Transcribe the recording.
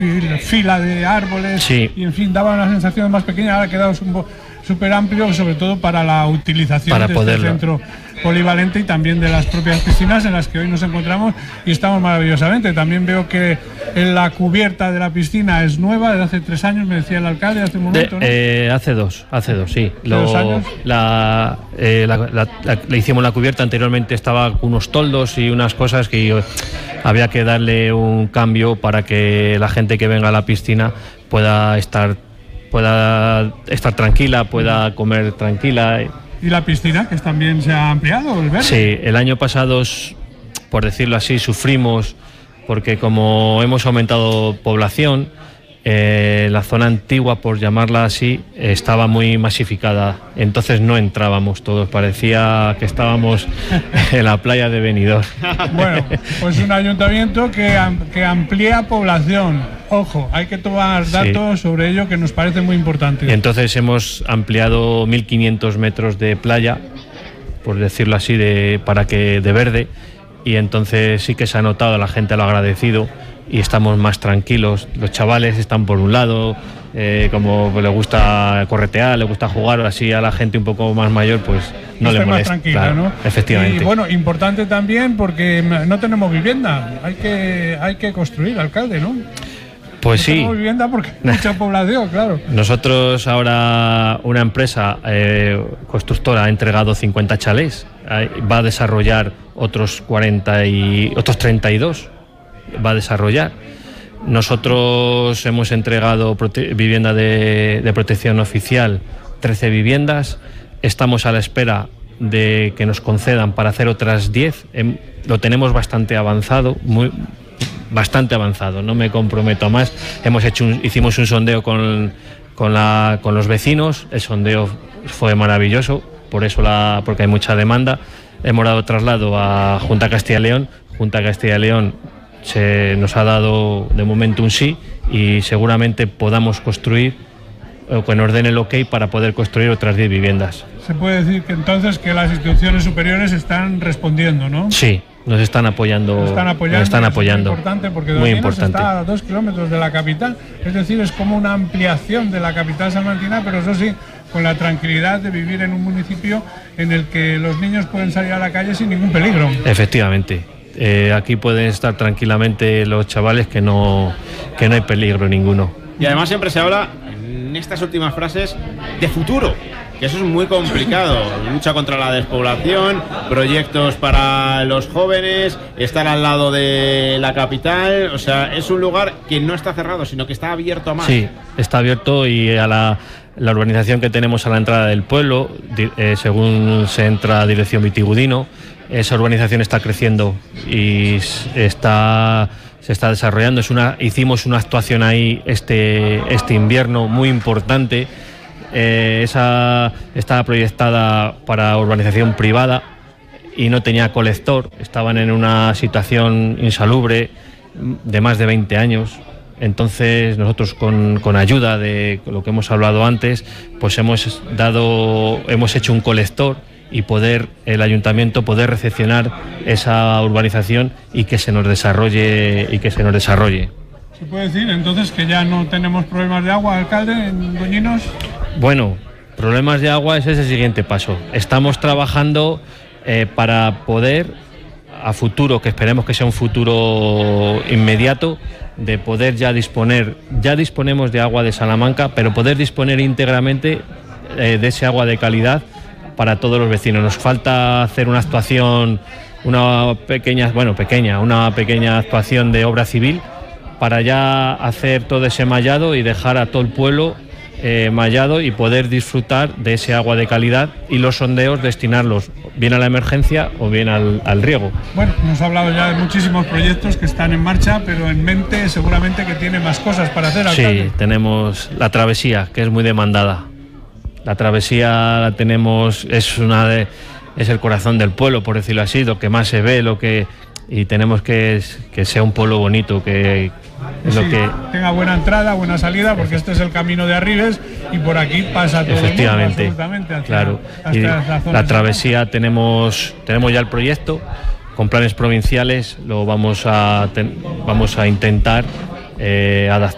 fila de árboles, sí. Y en fin, daba una sensación más pequeña. Ahora ha quedado súper amplio, sobre todo para la utilización de este centro polivalente y también de las propias piscinas en las que hoy nos encontramos y estamos maravillosamente. También veo que la cubierta de la piscina es nueva, desde hace 3 años, me decía el alcalde hace un momento, ¿no? Hace dos, sí. ¿2 años? Le hicimos la cubierta, anteriormente estaba con unos toldos y unas cosas que había que darle un cambio para que la gente que venga a la piscina pueda estar tranquila, pueda comer tranquila. ¿Y la piscina, que también se ha ampliado, el verde? Sí, el año pasado, por decirlo así, sufrimos porque como hemos aumentado población, la zona antigua, por llamarla así, estaba muy masificada, entonces no entrábamos todos, parecía que estábamos en la playa de Benidorm. Bueno, pues un ayuntamiento que amplía población. Ojo, hay que tomar datos sobre ello que nos parece muy importante. Y entonces hemos ampliado 1.500 metros de playa, por decirlo así, de verde, y entonces sí que se ha notado, la gente lo ha agradecido y estamos más tranquilos. Los chavales están por un lado, como le gusta corretear, le gusta jugar, así a la gente un poco más mayor pues no le molesta. Más tranquila, claro, ¿no? Efectivamente. Y bueno, importante también porque no tenemos vivienda, hay que construir, alcalde, ¿no? Pues no sí. Tenemos vivienda porque hay mucha población, claro. Nosotros ahora, una empresa constructora ha entregado 50 chalés, va a desarrollar otros 32, va a desarrollar. Nosotros hemos entregado vivienda de protección oficial, 13 viviendas, estamos a la espera de que nos concedan para hacer otras 10, lo tenemos bastante avanzado, bastante avanzado, no me comprometo más. Hicimos un sondeo con los vecinos, el sondeo fue maravilloso, porque hay mucha demanda. Hemos dado traslado a Junta Castilla y León. Junta Castilla y León nos ha dado de momento un sí y seguramente podamos construir, o que nos den el ok para poder construir otras 10 viviendas. Se puede decir que entonces que las instituciones superiores están respondiendo, ¿no? Sí. Nos están apoyando. Nos están apoyando. Es muy importante porque Doñinos está a 2 kilómetros de la capital. Es decir, es como una ampliación de la capital salmantina, pero eso sí, con la tranquilidad de vivir en un municipio en el que los niños pueden salir a la calle sin ningún peligro. Efectivamente. Aquí pueden estar tranquilamente los chavales que no hay peligro ninguno. Y además siempre se habla en estas últimas frases de futuro, que eso es muy complicado. Lucha contra la despoblación, proyectos para los jóvenes, estar al lado de la capital, o sea, es un lugar que no está cerrado, sino que está abierto a más. Sí, está abierto, y a la urbanización que tenemos a la entrada del pueblo, según se entra a dirección Vitigudino, esa urbanización está creciendo y se está desarrollando. Hicimos una actuación ahí este invierno muy importante. Esa estaba proyectada para urbanización privada y no tenía colector, estaban en una situación insalubre de más de 20 años. Entonces nosotros con ayuda de lo que hemos hablado antes, pues hemos hecho un colector y el ayuntamiento poder recepcionar esa urbanización y que se nos desarrolle. ¿Se puede decir entonces que ya no tenemos problemas de agua, alcalde, en Doñinos? Bueno, problemas de agua es el siguiente paso. Estamos trabajando para poder, a futuro, que esperemos que sea un futuro inmediato, de poder ya disponemos de agua de Salamanca, pero poder disponer íntegramente de ese agua de calidad para todos los vecinos. Nos falta hacer una actuación, una pequeña actuación de obra civil para ya hacer todo ese mallado y dejar a todo el pueblo mallado y poder disfrutar de ese agua de calidad, y los sondeos destinarlos bien a la emergencia o bien al riego. Bueno, nos ha hablado ya de muchísimos proyectos que están en marcha, pero en mente seguramente que tiene más cosas para hacer, alcalde. Sí, tenemos la travesía, que es muy demandada. La travesía la tenemos, es el corazón del pueblo, por decirlo así, lo que más se ve, y tenemos que sea un pueblo bonito, que es lo que tenga buena entrada, buena salida, porque este es el camino de Arribes y por aquí pasa todo. Efectivamente, el mundo, absolutamente, claro. Y la travesía tenemos ya el proyecto con planes provinciales, lo vamos a intentar adaptar